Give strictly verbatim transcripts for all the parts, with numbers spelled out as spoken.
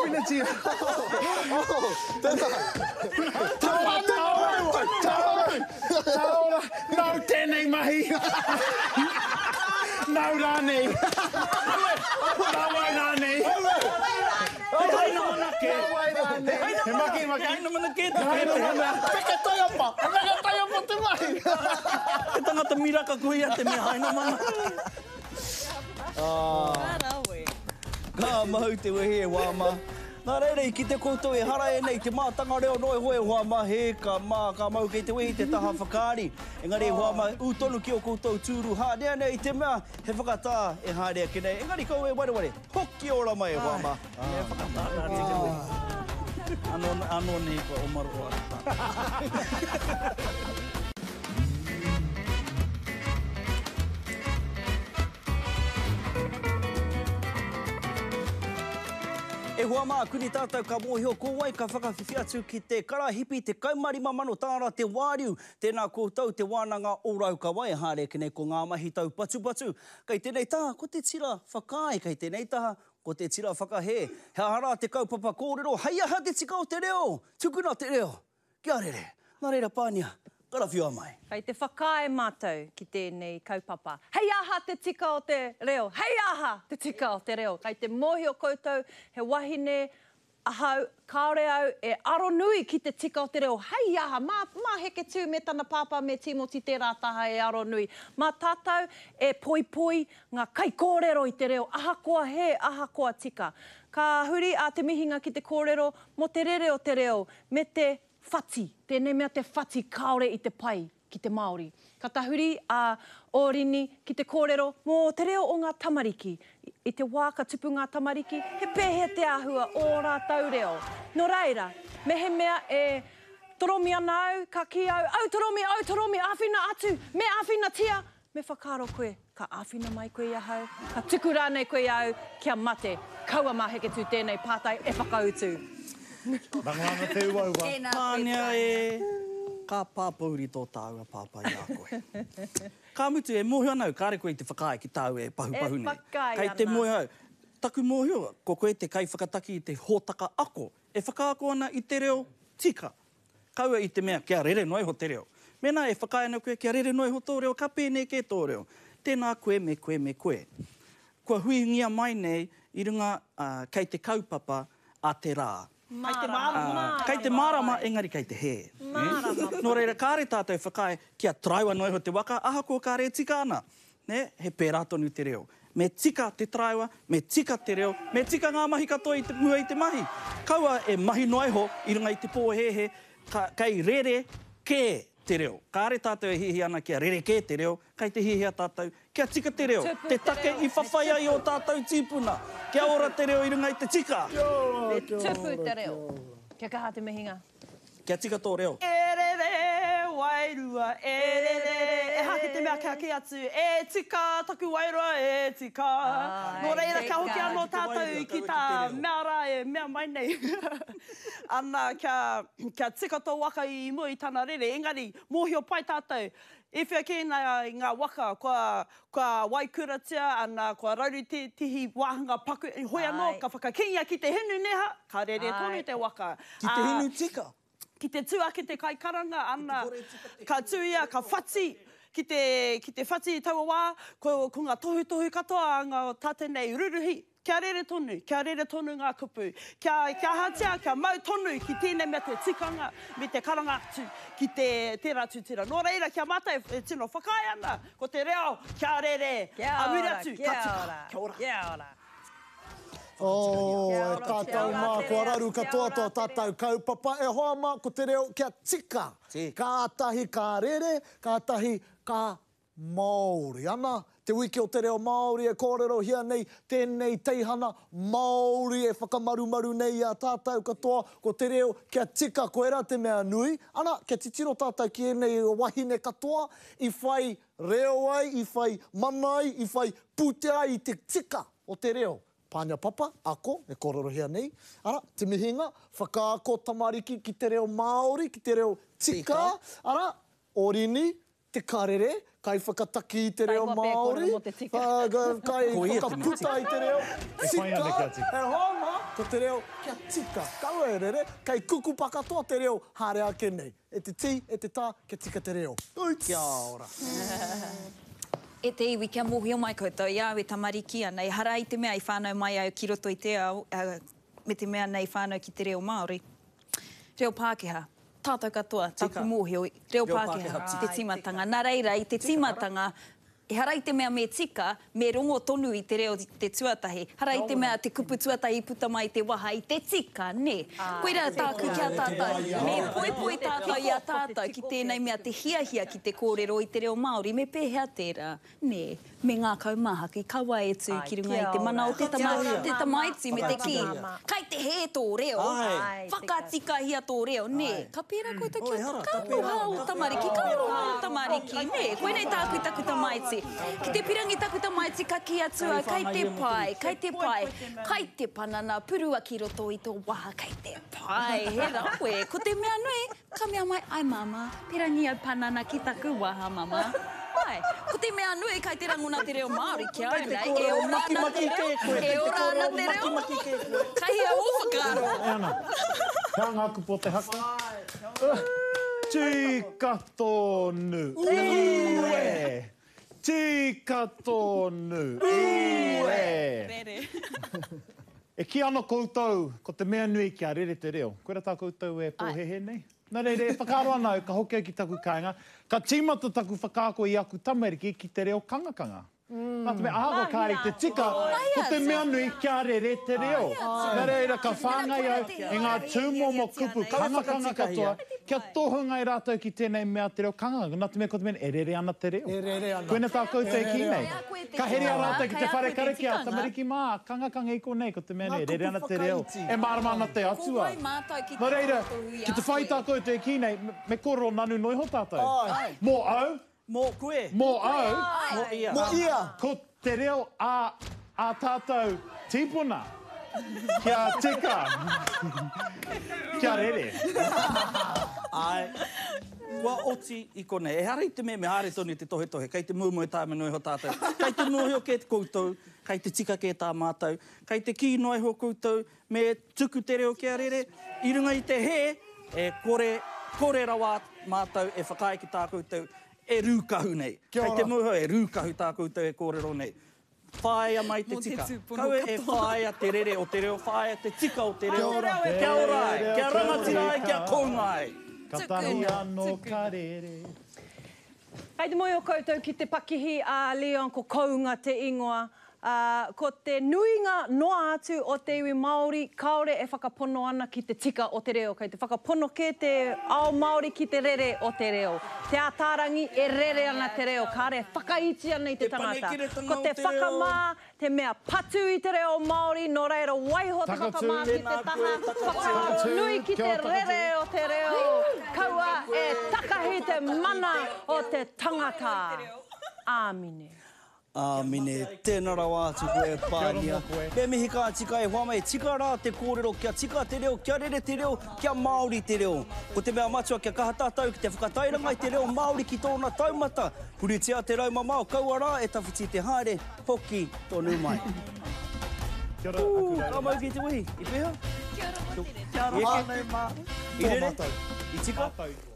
Hawina tia. Tēnā. Taora. Nau tēnei mahi. Nau rānei. Nau wai rānei. Haina mana ke. He maki maki. Haina mana ke. Peke tai apa. Peke tai apa te mahi. Te tangata miraka koe ia te mea haina mana. Ka mahu te wehe e wāma. Nā reire, ki te koutou e hara e nei, te mātanga reo noi hoe wāma he ka mā, ka mau kei te wehi te taha whakaari. Engari e wāma, utonu ki o koutou tūru hānea nei, te mea he whakatā e hānea ki nei. Engari kou e ware ware, hoki ora mai e wāma. E whakatā rā te te wehi. Ano, ano nei ko o maroa. E hua mā, kuni tātou ka mōhio ko wai ka whakawhiwhi atu ki te karahipi, te kaumarima mano tāra, te wāriu, tēnā koutou te wānanga o rau ka wai, hāre kinei ko ngā mahi tau patu patu. Kei tēnei taha, ko te tira whakai, kei tēnei taha, ko te tira whakahe. He hara te kaupapa kōrero, hei aha te tika o te reo, tukuna te reo. Kia rere, nā reira pānia. Karawhiua mai. Kei te whakae mātou ki tēnei kaupapa. Hei aha te tika o te reo. Hei aha te tika o te reo. Kei te mohi o koutou, he wahine, ahau, kaore au, e aro nui ki te tika o te reo. Hei aha, mā, mā heke tū me tana pāpā me Timoti te rātaha e aro nui. Mā tātou e poi poi ngā kai kōrero i te reo. Aha koa he, aha koa tika. Ka huri a te mihinga ki te kōrero, mo te rere o te reo, me te whati, tēnei mea te whati kaore i te pai ki te Māori. Ka tahuri a Orini ki te kōrero mō te reo o ngā tamariki. I te wā ka tupu ngā tamariki, he pēhe te āhua o rātau reo. Nō reira, me he mea e toromi ana au, ka ki au, au toromi, au toromi, āwhina atu, me āwhina tia, me whakaro koe, ka āwhina mai koe ia hau, ka tuku rānei koe au, kia mate, kaua mā heke tū tēnei pātai e whakautu. Ranganga te ua ua. Pānia e... Ka pāpauri tō tāua pāpai a koe. Ka mutu e mohi anau, kāre koe i te whakae ki tāu e pahu-pahu nei. E whakai Kei te ana. mohi au. Taku mohi o, ko koe te kai whakataki i te hōtaka ako. E whakaako ana i te reo tika. Kaua i te mea kia rere noi ho te reo. Mena e whakae ana koe kia rere noi ho tō reo, ka pēne ke tō reo. Tēnā koe me koe me koe. Kua huingia mai nei i runga uh, kei te kaupapa a te rā. Marama. Kei te marama, engari kei te he. Marama. Nō reira, kāre tātou whakae kia traiwa noi ho te waka, aha ko kāre tika ana. Ne? He pērā tonu te reo. Me tika te traiwa, me tika te reo, me tika ngā mahi katoa i te mua i te mahi. Kaua e mahi noi ho, i runga i te pōhehe, ka, kei rere ke te reo. Kāre tātou e hihi ana kia rere ke te reo, kei te hihia tātou, kia tika te reo. Tupu te te take reo, i whawhaia i o tātou tīpuna. Kia ora te reo i runga i te tika. Te tupu te reo. Kia kaha te mihinga. Kia tika tō reo. E rere, wairua, e rere, e hake te mea kia ki atu, e tika, taku wairua, e tika. Ai, Nō reira, tika. kia hoki anō Ki te tātou wairua, ki kaua tā ki te reo. mea rā e mea mai nei. Ana, kia, kia tika tō waka i mua i tāna rere, engari, mōhio pai tātou. E whia ki ngā, ngā waka, kua, kua waikuratia, ana, kua rauru te tihi wāhanga paku, hoi anō, Ai. ka whakakingia ki te hinu neha, ka rere Ai. tonu te waka. Ki te Ah, hinu tika. Ki te tua ki te kaikaranga, ana, kore tika te- ka tuia, ka whati, ki te, ki te whati i taua wā, ko, ko ngā tohu tohu katoa, ngā tātenei ruruhi, kia rere tonu, kia rere tonu ngā kupu, kia, kia hatia, kia mau tonu ki tēnei mea te tikanga, me te karanga atu, ki te tērā tūtira. Nō reira, kia mata e tino whakae ana, ko te reo, kia rere, Kia a muri ora, atu, kia ka tika, ora, kia ora. kia ora. Oh, Kia e ora, kia tātou ora, mā, te kua reo, raru kia katoa ora, tō te tātou kaupapa. E hoa mā, ko te reo kia tika. Te. Kātahi kā rere, kātahi kā Māori. Ana, te wiki o te reo Māori e kōrero hia nei, tēnei teihana Māori e whakamarumaru nei a tātou katoa, ko te reo kia tika, ko era te mea nui. Ana, kia titiro tātou ki enei wahine katoa, i whai reo ai, i whai mana ai, i whai pute ai i te tika o te reo. Pānia papa, ako, e kōrero hea nei. Ara, te mihinga, whakaako tamariki ki te reo Māori, ki te reo tika. Ara, Orini, te karere, kai whakataki i te reo Tai wā pē Māori. kōrero mo te tika. Whaga- Kai Ko ia te whakaputa i te reo whai ana kia tika. tika. E hoa mā, Ko te reo, kia tika. Kaua e rere, kei kuku pakatoa te reo, haere ake nei. E te ti, e te tā, kia tika te reo. Uits! Kia ora. E te iwi, kia mōhio mai koutou, ia awe tamariki ana. I hara i te mea i whānau mai au ki roto i te au, uh, me te mea nei whānau ki te reo Māori. Reo Pākehā, tātou katoa, taku mōhio, reo Pākehā, te timatanga. Nā reira, i te timatanga, e hara i te mea me tika, me rongo tonu i te reo te tuatahi. Hara i te mea te kupu tuatahi puta mai te waha i te tika, ne? Koira tāku kia tātou. Me poipoi tātou i a tātou ki tēnei mea te hiahia ki te kōrero i te reo Māori. Me pēhea tērā, ne? Me ngā kaumahaki, kaua e tū ki runga i te mana o te, tama, te tamaiti me te ki. Kai te he tō reo, whakatika hia tō reo, ne? Ka pēra koe tō kia kauroha o tamariki, kauroha o tamariki, ne? Koe nei tāku i taku tamaiti. Ki te pirangi taku tamaiti ka ki atua, kai te pai, kai te pai, kai te panana, purua ki roto i tō waha, kai te pai, he rawe. Ko te mea nui, ka mea mai, ai mama, pirangi au panana ki taku waha, mama. Ai, ko te mea nui, kai te ranguna te reo Māori kia ai nei, e ora ana te reo, e ora ana te reo, kai hea owhakaro. Ana, ka ngā kupo te haka. Tika tonu. Ue. Tika tonu. Ue. E ki ana koutou, ko te mea nui kia rere te reo. Koera tā koutou e pōhehe nei? Nā reire, e whakaaro ana au, ka hoki au ki taku kāinga. Ka tīmata taku whakaako i aku tamariki ki te reo kangakanga. Nā te mea āga kāri te tika, ko te mea nui kia rere te reo. Nā reira, ka whāngai au e ngā tūmomo kupu kangakanga katoa, kia tohunga i rātou ki tēnei mea te reo kangakanga. Nā te mea ko te mea e rere ana te reo. E rere ana. Koina tā koutou e ki nei. Ka here a rātou ki te whare kariki a tamariki mā, kangakanga i ko nei, ko te mea nui e rere ana te reo. E marama ana te atua. Nā reira, ki te whai tā koutou e ki nei, me koro nanu noiho tātou. Mō au, Mō koe. mō au, Mō ia. Mo ia! ko te reo a, a tātou tīpuna. Kia tika. Kia rere. Ai. Kua oti i konei. E hara i te mea me haere tonu te tohe tohe. Kei te mūmoi tā me noiho tātou. Kei te nohio ke te koutou. Kei te tika ke tā mātou. Kei te ki noiho koutou. Me tuku te reo kia rere. I runga i te he, e kore, kore rawa mātou e whakae ki tā koutou. E rūkahu nei. Kei te mūho e rūkahu tā koutou e kōrero nei. Whāia mai te tika. Kaue e whāia te rere o te reo, whāia te tika o te reo. Kia ora. Kia ora. Kia rangatirai, kia kongai. Ka tahi anō ka rere. Hei te moi o koutou ki te pakihi a Leon ko kounga te ingoa. Uh, ko te nuinga noa atu o te iwi Māori, kaore e whakapono ana ki te tika o te reo. Kei te whakapono ke te ao Māori ki te rere o te reo. Te ātārangi e rere ana te reo, kāre whakaiti ana i te tangata. Ko te whakamā, te mea patu i te reo Māori, no reira waiho te whakamā ki te taha. Whakanui ki te rere o te reo. Kaua e takahi te mana o te tangata. Āmine. Āmine, tēnā rawa atu koe pānia. Me mihi kā tika e huamai, tika rā te kōrero, kia tika te reo, kia rere te reo, kia Māori te reo. Ko te mea matua kia kaha tātou ki te whakatairanga i te reo Māori ki tōna taumata. Puritia te rauma mau, kaua rā e tawhiti te haere, hoki tonu mai. Kia ora, Uh, aku ka mau ki te wihi, i peha? Kia ora mo te reo. Kia ora whānei mā. I rere, i tika.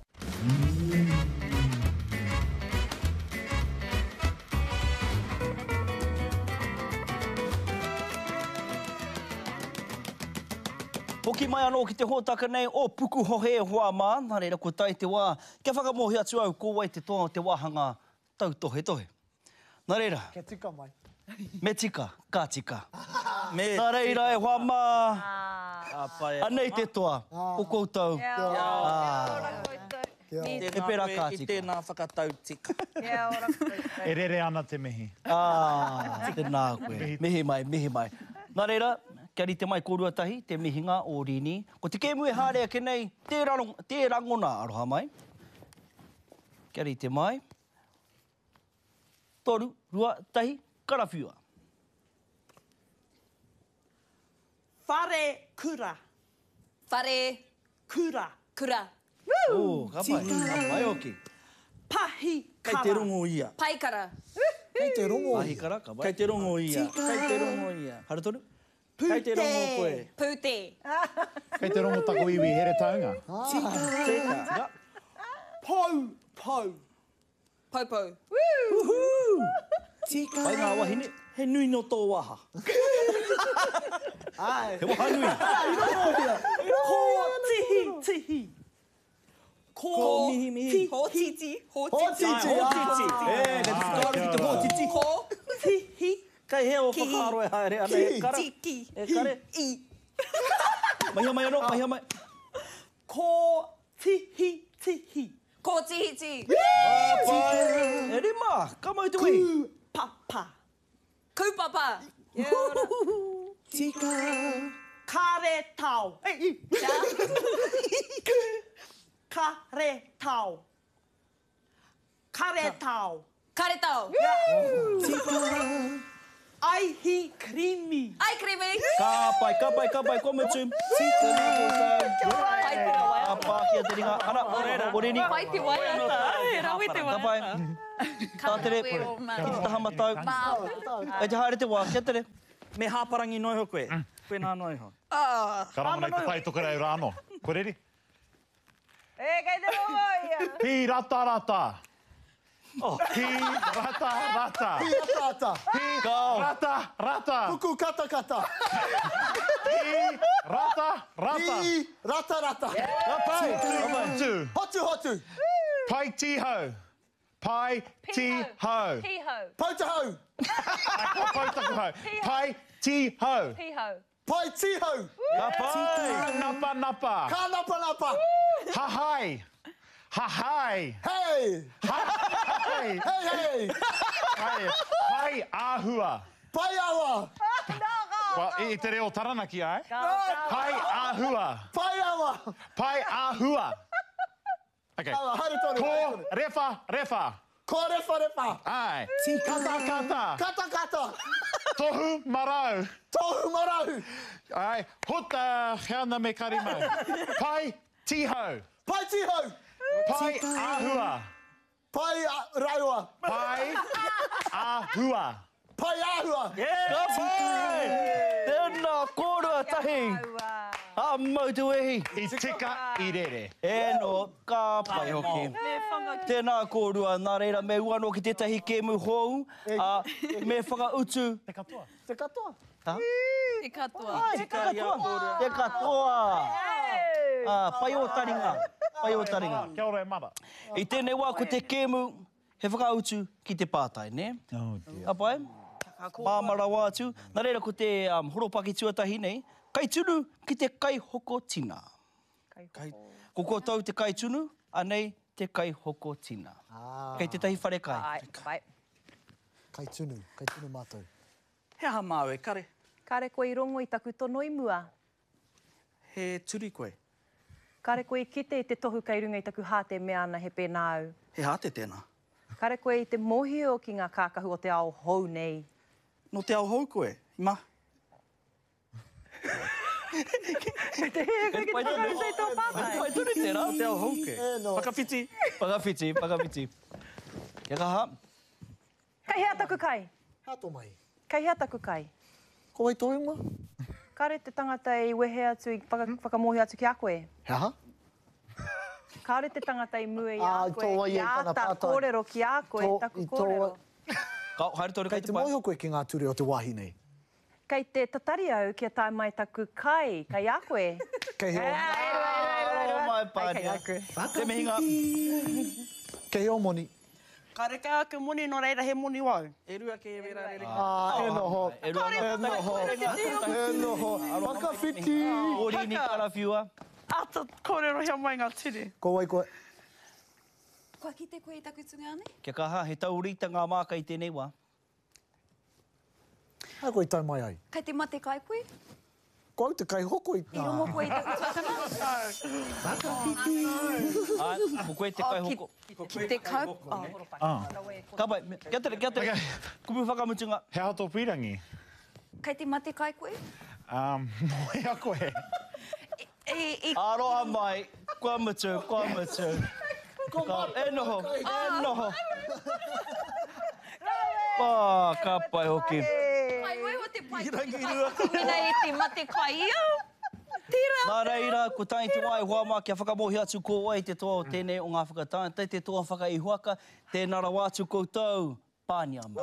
Hoki mai anō ki te hōtaka nei o puku hohe hoa mā, nā reira ko tai te wā. Kia whakamohi atu au ko wai te toa o te wāhanga tau tohe tohe. Nā reira, Kia tika mai. me tika, ka tika. Nā reira e hoa mā, anei te toa, o koutou. Kia ora koutou. E pera ka tika. I tēnā whakatau tika. Kia ora koutou. E rere ana te mihi. Ah, tēnā koe. Mihi mai, mihi mai. Nā reira, kia rite mai kōruatahi, te mihinga o Rini. Ko te kēmu e hārea ke nei, te, rang, te rangona aroha mai. Kia rite mai. Toru, rua, tahi, karawhiua. Whare kura. Whare, Kura. kura, Oh, ka pai, ka pai oki. Pahi Kei kara. te rongo ia. paikara, Kei te rongo. Pahi kara, ka pai. Kei te rongo ia. Kei te rongo ia. Hara toru? Kei te rongo koe. Pūte. Kei te rongo tako iwi here taunga. Tika. Pau, pau. Poupou. Tika. Pai ngā wahine, he nui no tō waha. Ai. He waha nui. Ko tihi, tihi. Ko mihi, mihi. Ho titi. Ho Ho titi. titi. Ho titi. E, ka tikaru ki te ho titi. Ho tihi. Kai he o whakaaro e haere ana e kara. tiki. E kare. I. Mahia mai anō, mahia mai. Ko tihi, tihi. Ko tihi ti. Pai. E rima, ka mai te wei. Papa. Kupapa. Tika. Kare tau. Ei, Kare tau. Kare tau. Kare tau. Aihi krimi. Ai krimi. Ka pai, ka pai, ka pai, ko me tū. Tika nā kōtau. Pai te wai. Ka pā kia te ringa. Ana, oreni. Pai te wai ata. E rawi te Ka wai pai. ata. Tā tere, Ka ki o mana. te taha matau. Pā. E te haere te wā, kia tere. Me hāparangi noi ho koe. Koe nā noi ho. Ah. Karamana i te tai tokerau rāno. Ko reri? E, kei te rongo ia. Hi rata rata. Oh. Hi rata rata. Hi ata ata. Hi Kau. rata rata. Puku kata kata. Hi rata rata. Hi rata rata. Ka pai. Ka pai. Tu. Hotu hotu. Pai tiho. Pai tiho. Piho. Pautahau. Ko pautaku hau. Pai tiho. Piho. Pai tiho. Ka pai. Napa napa. Ka napa napa. Ha hai. Ha hai. Hey. Hai. Hey hey. Hai. Pai ahua. Pai awa. Wa, i te reo taranaki ai. Pai ahua. Pai awa. Pai ahua. Okay. Awa, haere tonu. Ko refa refa. Ko refa refa. Ai. Kata kata. Kata kata. Tohu marau. Tohu marau. Ai. Hota heana me karimau. Pai tiho. Pai tiho. Pai ahua. Pai a- raua. Pai ahua. Pai ahua. Ka pai. Tēnā kōrua tahi. Ha mau te wehi. I tika i rere. E no, ka pai hoki. Tēnā kōrua, nā reira me uano ki tētahi kēmu hou, a me whakautu. Te katoa. Te katoa. Te katoa. Te katoa. Te katoa. Ah, pai o taringa. Pai o taringa. Kia ora e mara. I tēnei wā ko te kēmu, he whakautu ki te pātai, ne? Oh dear. A pai? Pāmara wātu. Nā reira ko te um, horopaki tuatahi nei, kai tunu ki te kai hoko tina. Kai, ko koutou te kai tunu, anei te kai hoko tina. Ah. Kei te tahi whare kai. Ai, vai. Kai tunu. Kai tunu mātou. He aha māu e kare. Kare koe i rongo i taku tono i mua. He turi koe. Kare koe i kite i te tohu kai runga i taku hāte mea ana he pēnā au. He hāte tēnā. Kare koe i te mohio ki ngā kākahu o te ao hou nei. No te ao hou koe. Ma. Koe te whakaru sei tō pāpai. Pai turi tērā, te ao hou koe. E no. Pakawhiti. Pakawhiti, pakawhiti. Ia kaha. Kai hea taku kai. Hato mai. Kai hea taku kai. Ko wai tohunga? Kare te tangata i wehe atu, i whaka, whakamohi atu ki a koe. He aha? Kare te tangata i mue i Ah, a i koe, tō wai ki e a tana ta pātai. kōrero ki a koe, Tō- taku i tō kōrero. wai- Ka, haere tōre Kei kai te te pai. moiho koe ki ngā ture o te wāhi nei. Kei te tatari au ki a tae mai taku kai, kai a koe. Kei heo. Oh, mai Ai, pai. kai a koe. Te mihinga. Kei heo moni. Ka reka ake moni no reira he moni wau. E rua ke e vera rere. Ah, e noho. E rua E noho. E noho. Pakawhiti. Ori ni karawhiua. Ata kōrero hea mai ngā tiri. Ko wai koe. Kua ki te koe i taku tunga ane? Kia kaha, he taurita ngā māka i tēnei wā. Hā koe tai mai ai. Kai te mate kai koe? Ko au te kai hoko i... I rongo koe i taku tuatana? Ai, mo koe te kai hoko. Ki te kau... Oh. Ah. Ka pai, me- kia tere, kia tere. Kupu whakamutunga. He ato pirangi. Kai te mate kai koe? Um, moi a koe. E, e, Aroha mai, kua mutu, kua mutu. Ka, e noho, e noho. Pā, ka pai hoki. Ai, wai o te pai. Rangirua. Mina e te mate kai au. Tira. Nā reira, ko tāi te wai hoa kia whakamohi atu ko oi te toa o tēnei o ngā whakatāntai, te toa whakaihuaka, tēnā rawa atu koutou, pāniama.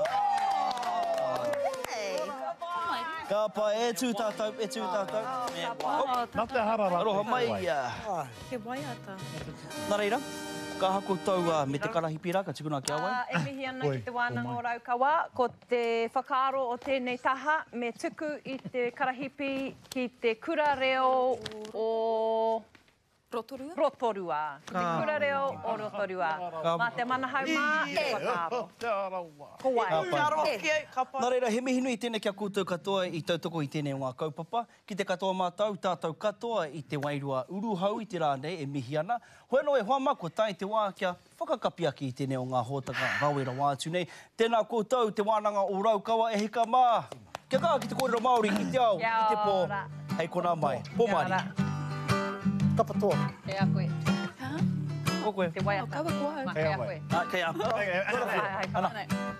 Ka pa e tū tātou, e tū tātou. Nā te harara. Aroha mai. He waiata. Nā reira, ka hako tau uh, me te karahipi rā, ka tikuna ki awai. Uh, e mihi ana Oi, ki te wānanga o o Raukawa, ko te whakaaro o tēnei taha, me tuku i te karahipi ki te kura reo o Rotorua? Rotorua. Te kura reo o Rotorua. Mā te manahau mā, e whakaaro. Ko wai. Kia roa ki ei, ka pa. Nā reira, he mihi nui tēnei kia koutou katoa i tautoko i tēnei o ngā kaupapa. Ki te katoa mātou, tātou katoa i te wairua uruhau i te rānei e mihi ana. Hoi no e hoa mako tai te wā kia whakakapi aki i tēnei o ngā hōtaka rawera wātu nei. Tēnā koutou, te wānanga o Raukawa e hika mā. Kia kaha ki te kōrero Māori, i te ao, i te pō. ora. Hei kona mai. Pō Māori. Kapatoa. E a koe. Ko koe. Te waiata. Kawa kua. Mā, e a koe. Ah, kei a. Hai, hai, hai.